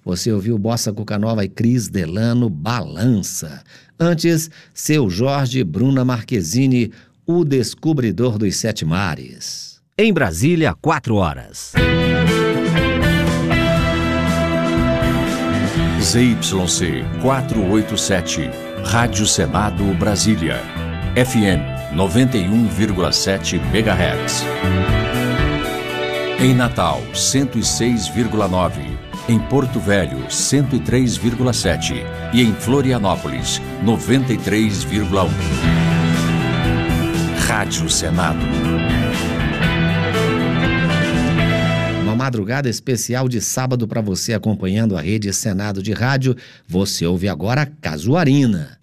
você ouviu Bossa Cuca Nova e Cris Delano, Balança. Antes, Seu Jorge, Bruna Marquezine, O Descobridor dos Sete Mares. Em Brasília, 4 horas. ZYC 487, Rádio Senado Brasília, FM 91,7 MHz. Em Natal, 106,9. Em Porto Velho, 103,7. E em Florianópolis, 93,1. Rádio Senado. Uma madrugada especial de sábado para você acompanhando a Rede Senado de Rádio. Você ouve agora Casuarina.